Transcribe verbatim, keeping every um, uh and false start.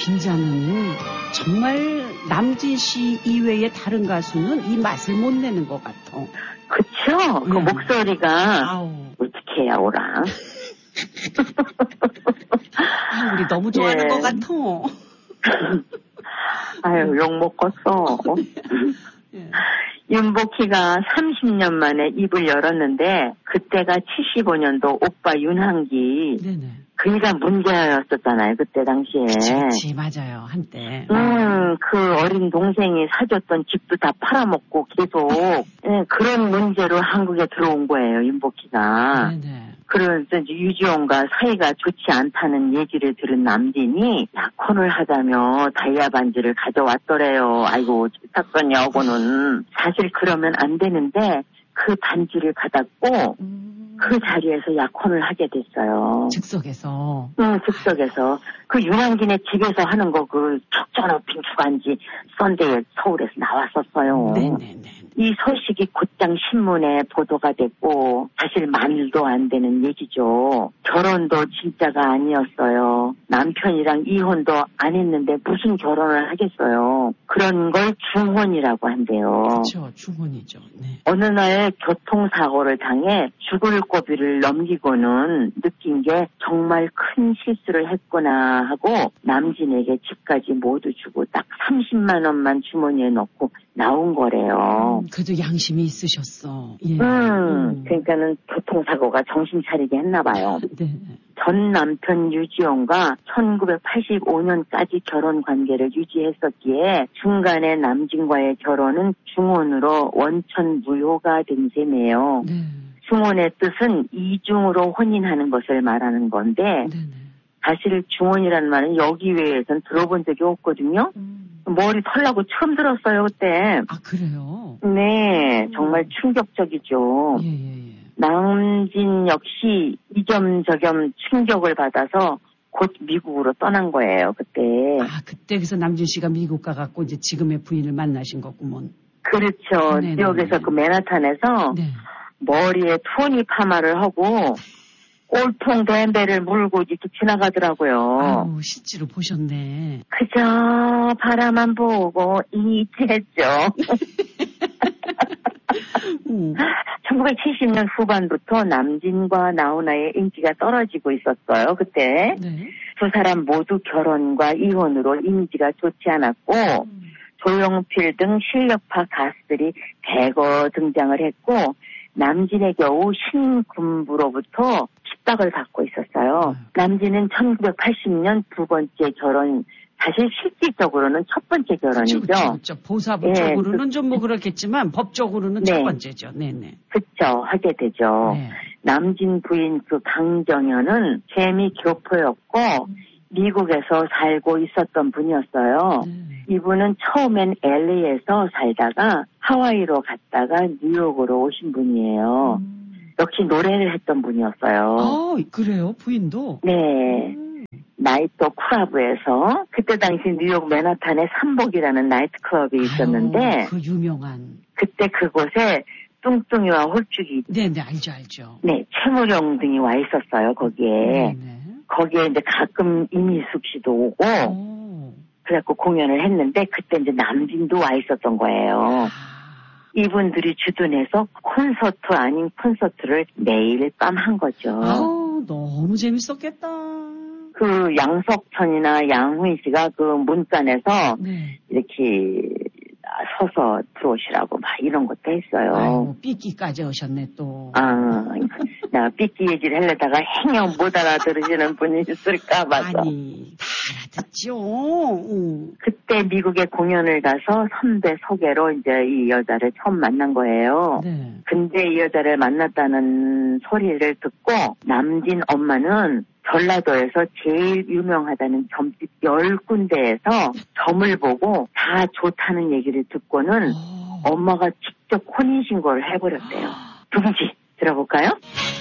빈자는 정말 남진 씨 이외에 다른 가수는 이 맛을 못 내는 것 같아. 그쵸? 그 네. 목소리가 아우. 어떻게 해야 오라. 아, 우리 너무 좋아하는 예. 것 같아. 아유, 욕 먹었어. 예. 윤복희가 삼십 년 만에 입을 열었는데 그때가 칠십오 년도 오빠 윤한기. 네네. 그이가 문제였었잖아요. 그때 당시에. 그치, 그치, 맞아요. 한때. 음, 그 어린 동생이 사줬던 집도 다 팔아먹고 계속 예, 그런 문제로 한국에 들어온 거예요. 윤복희가. 네네. 그래서 이제 유지원과 사이가 좋지 않다는 얘기를 들은 남진이 약혼을 하자며 다이아 반지를 가져왔더래요. 아이고 착선녀하고는 사실 그러면 안 되는데 그 반지를 받았고 음. 그 자리에서 약혼을 하게 됐어요. 즉석에서. 응, 즉석에서. 그 윤한기네 집에서 하는 거 그 척전 오핑 주간지 썬데이에 서울에서 나왔었어요. 네네네. 이 소식이 곧장 신문에 보도가 됐고 사실 말도 안 되는 얘기죠. 결혼도 진짜가 아니었어요. 남편이랑 이혼도 안 했는데 무슨 결혼을 하겠어요. 그런 걸 중혼이라고 한대요. 그렇죠. 중혼이죠. 네. 어느 날 교통사고를 당해 죽을 고비를 넘기고는 느낀 게 정말 큰 실수를 했구나 하고 남진에게 집까지 모두 주고 딱 삼십만 원만 주머니에 넣고 나온 거래요. 음, 그래도 양심이 있으셨어. 예. 음, 음. 그러니까는 교통사고가 정신 차리게 했나 봐요. 네. 전 남편 유지원과 천구백팔십오 년까지 결혼 관계를 유지했었기에 중간에 남진과의 결혼은 중혼으로 원천 무효가 된 셈이에요. 네. 중혼의 뜻은 이중으로 혼인하는 것을 말하는 건데 네네. 사실 중혼이라는 말은 여기 외에선 들어본 적이 없거든요. 음. 머리 털라고 처음 들었어요 그때. 아, 그래요? 네, 정말 충격적이죠. 예, 예, 예. 남진 역시 이점저점 충격을 받아서 곧 미국으로 떠난 거예요, 그때. 아, 그때 그래서 남진 씨가 미국 가갖고 이제 지금의 부인을 만나신 거구먼. 그렇죠. 네네네. 뉴욕에서 그 맨하탄에서 네. 머리에 투니 파마를 하고 꼴통 뱀배를 물고 이렇게 지나가더라고요. 아우, 실제로 보셨네. 그저 바라만 보고 이지했죠. 음. 천구백칠십 년 후반부터 남진과 나훈아의 인기가 떨어지고 있었어요. 그때 네. 두 사람 모두 결혼과 이혼으로 이미지가 좋지 않았고 음. 조용필 등 실력파 가수들이 대거 등장을 했고 남진의 경우 신군부로부터 핍박을 받고 있었어요. 음. 남진은 천구백팔십 년 두 번째 결혼, 사실 실질적으로는 첫 번째 결혼이죠. 그렇죠, 그렇죠. 보사부적으로는 예, 좀 뭐 그렇겠지만 법적으로는 네. 첫 번째죠. 네네. 그쵸, 하게 되죠. 네. 남진 부인 그 강정현은 재미 교포였고 미국에서 살고 있었던 분이었어요. 네. 이분은 처음엔 엘에이에서 살다가 하와이로 갔다가 뉴욕으로 오신 분이에요. 음. 역시 노래를 했던 분이었어요. 아, 그래요? 부인도? 네. 음. 나이트 클럽에서 그때 당시 뉴욕 맨하탄에 삼복이라는 나이트클럽이 있었는데 아유, 그 유명한. 그때 그곳에 뚱뚱이와 홀쭉이 네네, 알죠, 알죠. 네, 최무령 등이 와 있었어요, 거기에. 네네. 거기에 이제 가끔 이미숙 씨도 오고, 오. 그래갖고 공연을 했는데, 그때 이제 남진도 와 있었던 거예요. 아. 이분들이 주둔해서 콘서트 아닌 콘서트를 매일 밤 한 거죠. 아우, 너무 재밌었겠다. 그 양석천이나 양훈 씨가 그 문간에서 네. 이렇게 서서 들어오시라고 막 이런 것도 했어요. 아이고, 삐끼까지 오셨네, 또. 아, 나 삐끼 얘기를 하려다가 행여 못 알아들으시는 분이 있을까 봐서. 아니, 다 알아듣죠. 응. 그때 미국에 공연을 가서 선배 소개로 이제 이 여자를 처음 만난 거예요. 네. 근데 이 여자를 만났다는 소리를 듣고 남진 엄마는 전라도에서 제일 유명하다는 점집 열 군데에서 점을 보고 다 좋다는 얘기를 듣고는 오. 엄마가 직접 혼인신고를 해버렸대요. 누군지 들어볼까요?